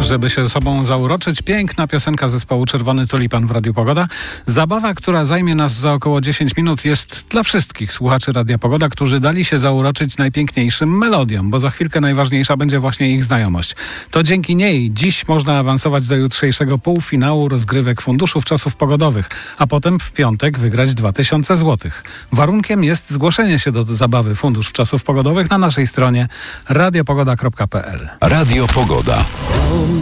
żeby się sobą zauroczyć. Piękna piosenka zespołu Czerwony Tulipan w Radiu Pogoda. Zabawa, która zajmie nas za około 10 minut, jest dla wszystkich słuchaczy Radia Pogoda, którzy dali się zauroczyć najpiękniejszym melodiom, bo za chwilkę najważniejsza będzie właśnie ich znajomość. To dzięki niej dziś można awansować do jutrzejszego półfinału rozgrywek Funduszów Czasów Pogodowych, a potem w piątek wygrać 2000 zł. Warunkiem jest zgłoszenie się do zabawy Fundusz Czasów Pogodowych na naszej stronie radiopogoda.pl. Radio Pogoda.